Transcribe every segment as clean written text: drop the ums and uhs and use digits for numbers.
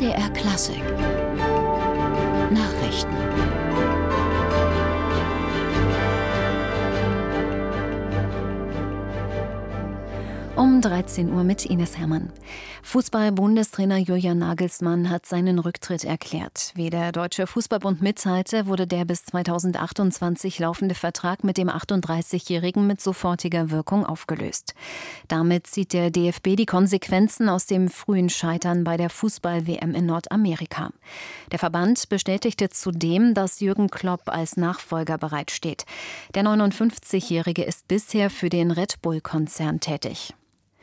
MDR Klassik Nachrichten. Um 13 Uhr mit Ines Herrmann. Fußball-Bundestrainer Julian Nagelsmann hat seinen Rücktritt erklärt. Wie der Deutsche Fußballbund mitteilte, wurde der bis 2028 laufende Vertrag mit dem 38-Jährigen mit sofortiger Wirkung aufgelöst. Damit zieht der DFB die Konsequenzen aus dem frühen Scheitern bei der Fußball-WM in Nordamerika. Der Verband bestätigte zudem, dass Jürgen Klopp als Nachfolger bereitsteht. Der 59-Jährige ist bisher für den Red Bull-Konzern tätig.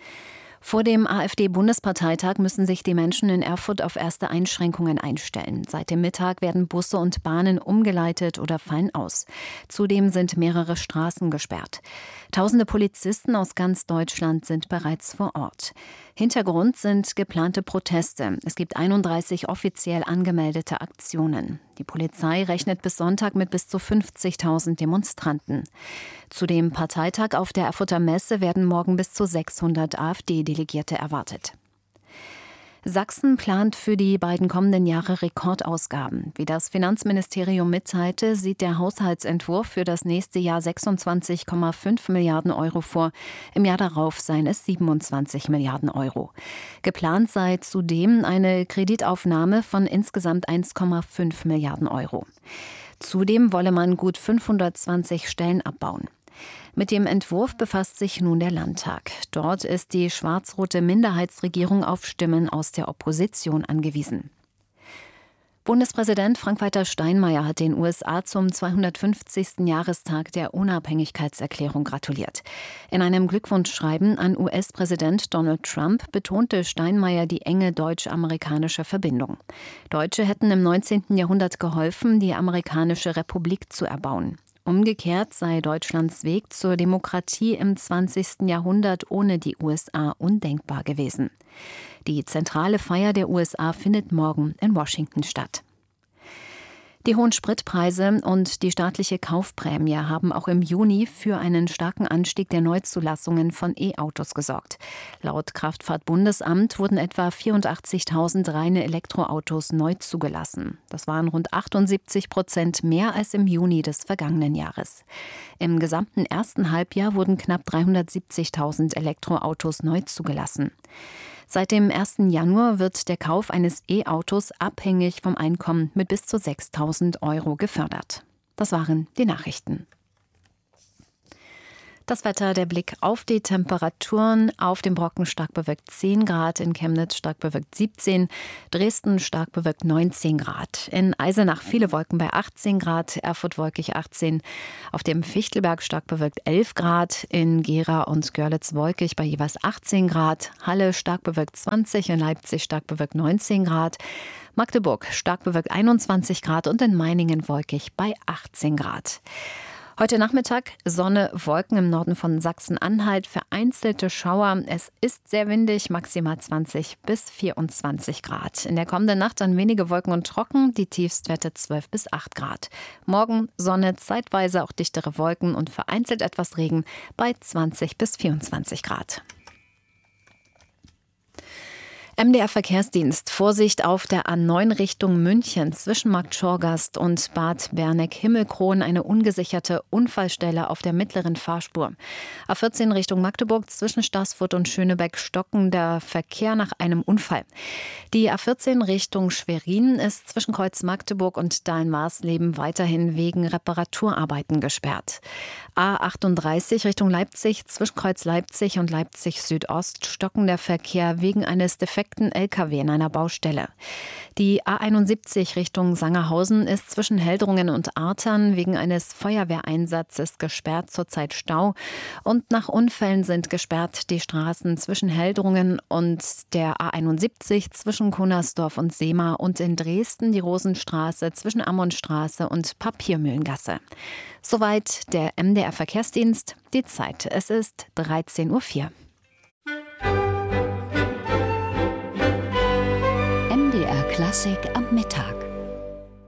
Vor dem AfD-Bundesparteitag müssen sich die Menschen in Erfurt auf erste Einschränkungen einstellen. Seit dem Mittag werden Busse und Bahnen umgeleitet oder fallen aus. Zudem sind mehrere Straßen gesperrt. Tausende Polizisten aus ganz Deutschland sind bereits vor Ort. Hintergrund sind geplante Proteste. Es gibt 31 offiziell angemeldete Aktionen. Die Polizei rechnet bis Sonntag mit bis zu 50.000 Demonstranten. Zu dem Parteitag auf der Erfurter Messe werden morgen bis zu 600 AfD-Delegierte erwartet. Sachsen plant für die beiden kommenden Jahre Rekordausgaben. Wie das Finanzministerium mitteilte, sieht der Haushaltsentwurf für das nächste Jahr 26,5 Milliarden Euro vor. Im Jahr darauf seien es 27 Milliarden Euro. Geplant sei zudem eine Kreditaufnahme von insgesamt 1,5 Milliarden Euro. Zudem wolle man gut 520 Stellen abbauen. Mit dem Entwurf befasst sich nun der Landtag. Dort ist die schwarz-rote Minderheitsregierung auf Stimmen aus der Opposition angewiesen. Bundespräsident Frank-Walter Steinmeier hat den USA zum 250. Jahrestag der Unabhängigkeitserklärung gratuliert. In einem Glückwunschschreiben an US-Präsident Donald Trump betonte Steinmeier die enge deutsch-amerikanische Verbindung. Deutsche hätten im 19. Jahrhundert geholfen, die amerikanische Republik zu erbauen. Umgekehrt sei Deutschlands Weg zur Demokratie im 20. Jahrhundert ohne die USA undenkbar gewesen. Die zentrale Feier der USA findet morgen in Washington statt. Die hohen Spritpreise und die staatliche Kaufprämie haben auch im Juni für einen starken Anstieg der Neuzulassungen von E-Autos gesorgt. Laut Kraftfahrtbundesamt wurden etwa 84.000 reine Elektroautos neu zugelassen. Das waren rund 78% mehr als im Juni des vergangenen Jahres. Im gesamten ersten Halbjahr wurden knapp 370.000 Elektroautos neu zugelassen. Seit dem 1. Januar wird der Kauf eines E-Autos abhängig vom Einkommen mit bis zu 6.000 Euro gefördert. Das waren die Nachrichten. Das Wetter, der Blick auf die Temperaturen: auf dem Brocken stark bewölkt 10 Grad, in Chemnitz stark bewölkt 17, Dresden stark bewölkt 19 Grad, in Eisenach viele Wolken bei 18 Grad, Erfurt wolkig 18, auf dem Fichtelberg stark bewölkt 11 Grad, in Gera und Görlitz wolkig bei jeweils 18 Grad, Halle stark bewölkt 20, in Leipzig stark bewölkt 19 Grad, Magdeburg stark bewölkt 21 Grad und in Meiningen wolkig bei 18 Grad. Heute Nachmittag Sonne, Wolken im Norden von Sachsen-Anhalt, vereinzelte Schauer. Es ist sehr windig, maximal 20 bis 24 Grad. In der kommenden Nacht dann wenige Wolken und trocken, die Tiefstwerte 12 bis 8 Grad. Morgen Sonne, zeitweise auch dichtere Wolken und vereinzelt etwas Regen bei 20 bis 24 Grad. MDR Verkehrsdienst. Vorsicht auf der A9 Richtung München zwischen Markt Schorgast und Bad Berneck-Himmelkron, eine ungesicherte Unfallstelle auf der mittleren Fahrspur. A14 Richtung Magdeburg zwischen Staßfurt und Schönebeck stockender Verkehr nach einem Unfall. Die A14 Richtung Schwerin ist zwischen Kreuz Magdeburg und Dahlen-Marsleben weiterhin wegen Reparaturarbeiten gesperrt. A38 Richtung Leipzig zwischen Kreuz Leipzig und Leipzig Südost stockender Verkehr wegen eines defekten LKW in einer Baustelle. Die A71 Richtung Sangerhausen ist zwischen Heldrungen und Artern wegen eines Feuerwehreinsatzes gesperrt, zurzeit Stau. Und nach Unfällen sind gesperrt die Straßen zwischen Heldrungen und der A71 zwischen Kunnersdorf und Sehma und in Dresden die Rosenstraße zwischen Ammonstraße und Papiermühlengasse. Soweit der MDR Verkehrsdienst. Die Zeit, es ist 13:04 Uhr. MDR Klassik am Mittag.